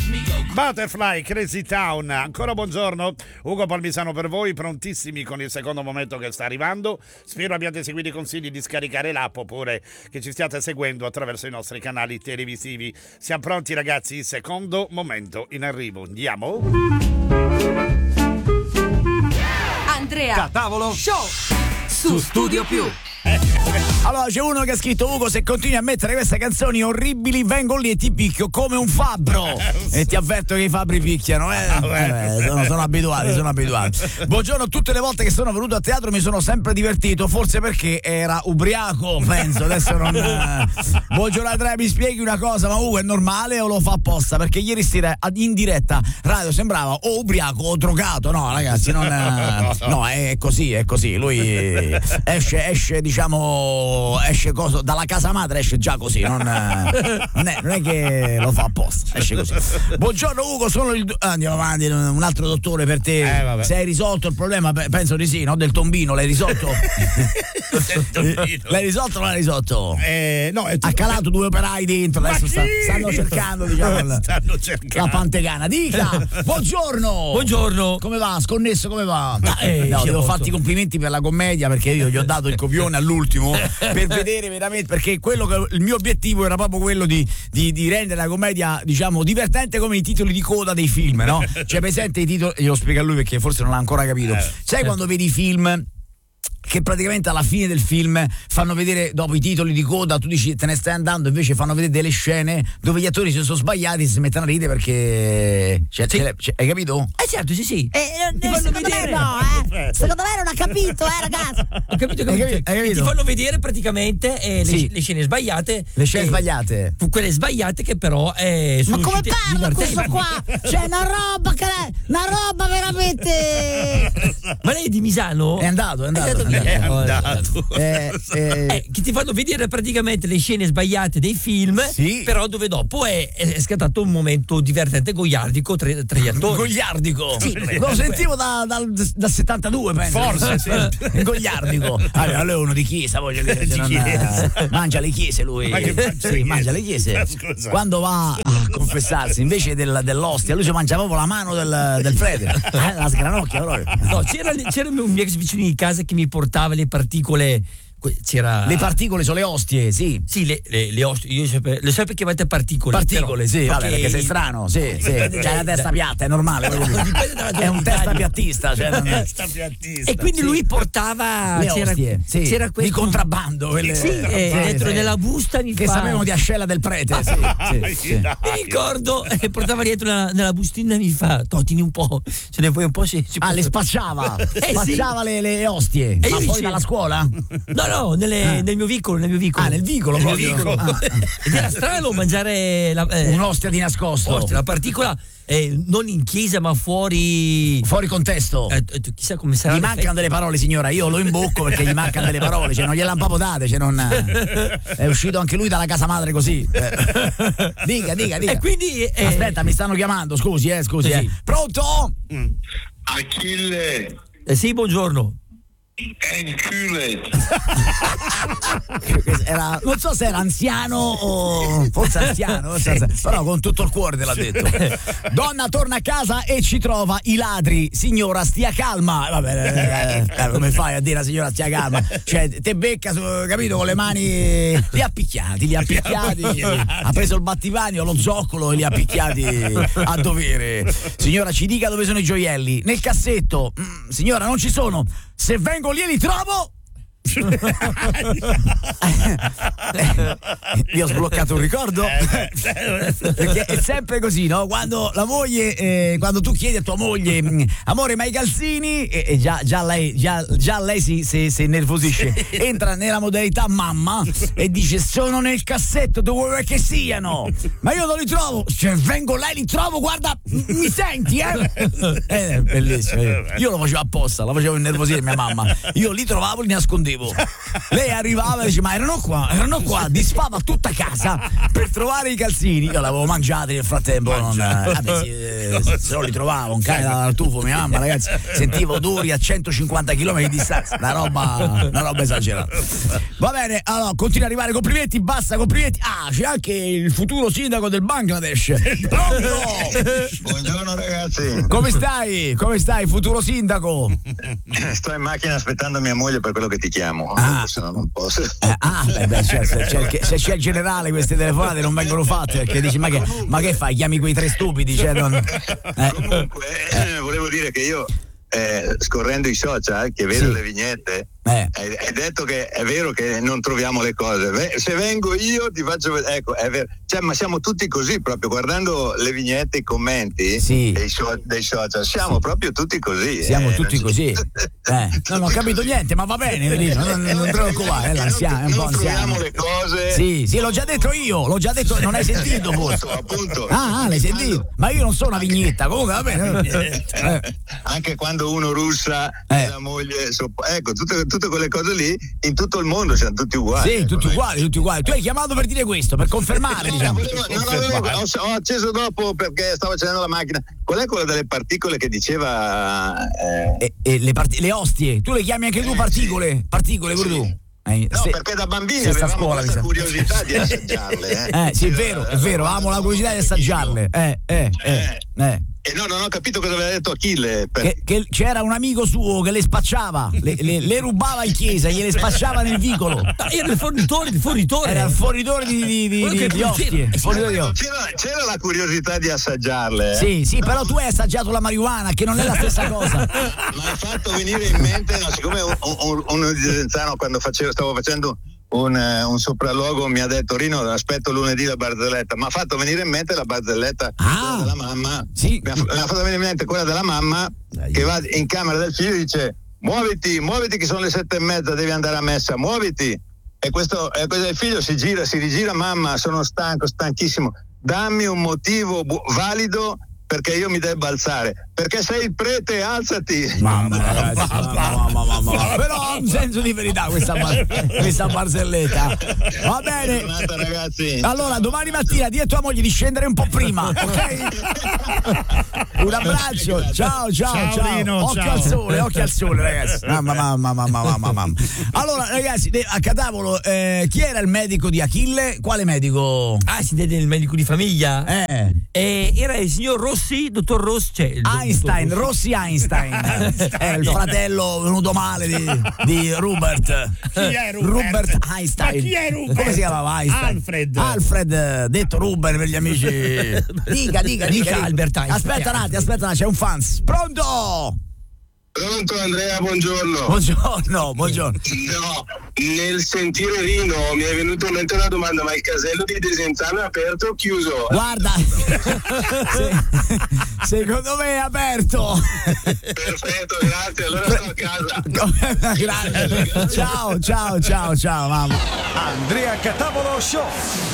Butterfly, Crazy Town. Ancora buongiorno, Ugo Palmisano per voi, prontissimi con il secondo momento che sta arrivando. Spero abbiate seguito i consigli di scaricare l'app oppure che ci stiate seguendo attraverso i nostri canali televisivi. Siamo pronti ragazzi, secondo momento in arrivo. Andiamo. Andrea Catavolo Show su Studio Più. Allora c'è uno che ha scritto: Ugo, se continui a mettere queste canzoni orribili vengo lì e ti picchio come un fabbro. E ti avverto che i fabbri picchiano, sono abituati. Buongiorno, tutte le volte che sono venuto a teatro mi sono sempre divertito, forse perché era ubriaco, penso. Adesso non Buongiorno Andrea, mi spieghi una cosa, ma Ugo è normale o lo fa apposta? Perché ieri sera in diretta radio sembrava o ubriaco o drogato. No ragazzi, no, è così. Lui esce dalla casa madre, esce già così, non è che lo fa apposta, esce così. Buongiorno Ugo, sono andiamo avanti, un altro dottore per te. Se hai risolto il problema, penso di sì, no? Del tombino, l'hai risolto? L'hai risolto o non l'hai risolto? No, ha calato 2 operai dentro, adesso stanno cercando, la pantegana. Dica, buongiorno. Come va? Sconnesso, come va? Devo farti i complimenti per la commedia, perché io gli ho dato il copione all'ultimo per vedere veramente, perché il mio obiettivo era proprio quello di rendere la commedia, diciamo, divertente come i titoli di coda dei film, no? Cioè presente i titoli, io lo spiego a lui perché forse non l'ha ancora capito. Sai quando vedi i film che praticamente alla fine del film fanno vedere dopo i titoli di coda, tu dici te ne stai andando, invece fanno vedere delle scene dove gli attori si sono sbagliati e si mettono a ridere perché hai capito? Certo, sì. Secondo me non ha capito, ragazzi. Ho capito. Ti fanno vedere praticamente le scene sbagliate. Le scene sbagliate. Quelle sbagliate che però sono. Ma come parla questo qua? C'è una roba veramente. Ma lei è di Misano? È andato via. Che ti fanno vedere praticamente le scene sbagliate dei film, però dove dopo è scattato un momento divertente goiardico tra gli attori. Goiardico? Sì, lo sentivo dal 72, penso. Forse sì. Goiardico. Allora lui è uno di chiesa, voglio dire, mangia le chiese lui. Mangia le chiese. Scusa. Quando va a confessarsi invece dell'ostia, lui si mangia proprio la mano del prete. La sgranocchia proprio. No, c'era un mio ex vicino di casa che mi portava le particole. Le particole sono le ostie, sì. Sì, le ostie, io le so perché avete particole. Particole, sì, vabbè, perché sei strano, sì. C'hai la testa piatta, è normale. È un testa piattista, E quindi lui portava le ostie, c'era di contrabbando, quelle dentro nella busta che sapevano di ascella del prete, sì. Mi ricordo che portava dietro nella bustina e mi fa: tieni un po', se ne vuoi un po'. Le spacciava. Spacciava le ostie. Ma poi dalla scuola? No, nel mio vicolo. Nel vicolo proprio. Ed era strano mangiare un'ostia di nascosto. La particola non in chiesa ma fuori contesto. Chissà come sarà. Gli mancano delle parole, signora, io lo imbocco perché gli mancano delle parole, non gliel'hanno proprio date, è uscito anche lui dalla casa madre così. Dica. E quindi aspetta, mi stanno chiamando, scusi. Sì. Pronto? Achille. Sì, buongiorno. Non so se era anziano o forse anziano, però con tutto il cuore te l'ha detto. Donna torna a casa e ci trova i ladri. Signora, stia calma. Vabbè, come fai a dire a signora stia calma? Cioè, te becca, capito, con le mani. Li ha picchiati. Ha preso il battipanio, lo zoccolo e li ha picchiati a dovere. Signora, ci dica dove sono i gioielli. Nel cassetto. Signora, non ci sono. Se vengo lì e li trovo. Io ho sbloccato un ricordo, perché è sempre così, no? Quando la moglie, quando tu chiedi a tua moglie amore ma i calzini, e già lei si innervosisce, entra nella modalità mamma e dice sono nel cassetto, dove vuoi che siano? Ma io non li trovo. Se vengo là e li trovo, guarda, mi senti, È bellissimo. Io lo facevo apposta, la facevo innervosire mia mamma. Io li trovavo, li nascondevo. motivo. Lei arrivava e dice: ma erano qua, disfava tutta casa per trovare i calzini. Io l'avevo mangiati nel frattempo, se non li trovavo, un cane dal tufo, mia mamma, ragazzi, sentivo odori a 150 km di distanza, una roba esagerata. Va bene, allora continua ad arrivare complimenti, basta complimenti. C'è anche il futuro sindaco del Bangladesh. Buongiorno ragazzi. Come stai, futuro sindaco? Sto in macchina aspettando mia moglie per quello che ti chiamo. Se no non posso. Se c'è il generale, queste telefonate non vengono fatte, perché dici ma che fai? Chiami quei tre stupidi? Comunque, volevo dire che io scorrendo i social che vedo le vignette, hai detto che è vero che non troviamo le cose. Se vengo io ti faccio vedere, ecco, è vero. Cioè, ma siamo tutti così, proprio guardando le vignette, i commenti dei social, siamo proprio tutti così. Siamo tutti così. Non ho capito niente, ma va bene, non preoccupare, l'anziano è un po' anziano. Non troviamo le cose. Sì, l'ho già detto io, non hai sentito forse. Appunto. L'hai sentito? Ma io non sono una vignetta, comunque va bene. Anche quando uno russa la moglie, ecco, tutte quelle cose lì in tutto il mondo siamo tutti uguali. Sì, tutti uguali. Tu hai chiamato per dire questo, per confermare, diciamo. Ho acceso dopo perché stavo accendendo la macchina. Qual è quella delle particole che diceva? Le ostie. Tu le chiami anche tu particole? Particole pure tu? No, perché da bambini avevamo questa curiosità di assaggiarle. Sì, è vero, amo la curiosità di assaggiarle. E non ho capito cosa aveva detto Achille. Che c'era un amico suo che le spacciava, le rubava in chiesa, gliele spacciava nel vicolo. Era il fornitore. Era il fornitore di ostie. C'era la curiosità di assaggiarle. Sì, però tu hai assaggiato la marijuana, che non è la stessa cosa. Ma hai fatto venire in mente, siccome uno di Desenzano quando stavo facendo un sopralluogo mi ha detto: Rino, aspetto lunedì la barzelletta. Mi ha fatto venire in mente la barzelletta della mamma. Sì. Mi ha fatto venire in mente quella della mamma che va in camera del figlio e dice: muoviti che sono le 7:30, devi andare a messa, muoviti. E questo il figlio si rigira: mamma, sono stanchissimo, dammi un motivo valido perché io mi debba alzare. Perché sei il prete, alzati. Mamma. Però ha un senso di verità questa barzelletta. Va bene. Buongiornata, ragazzi. Allora, domani mattina di a tua moglie di scendere un po' prima, ok? Un abbraccio. Ciao. Rino, occhio al sole, ragazzi. Mamma. Allora, ragazzi, a Catavolo, chi era il medico di Achille? Quale medico? Si vede il medico di famiglia? Era il signor Rossi, dottor Rossi, Rossi Einstein. Era il fratello venuto male di Rupert. Chi è Rupert? Einstein. Ma chi è Rupert? Come si chiamava Einstein? Alfred, detto Rupert per gli amici. Dica. Albert Einstein. Aspetta un attimo, c'è un fans. Pronto, Andrea, buongiorno. Buongiorno. No, nel sentire Rino mi è venuta in mente una domanda: ma il casello di Desenzano è aperto o chiuso? Guarda, secondo me è aperto. Perfetto, grazie, allora sto a casa. Grazie. Ciao, mamma. Andrea Catavolo Show.